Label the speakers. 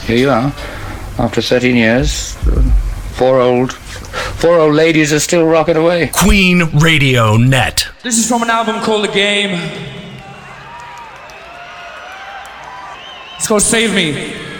Speaker 1: here you are. After 13 years, four old ladies are still rocking away.
Speaker 2: Queen Radio Net.
Speaker 3: This is from an album called The Game. It's called Save Me.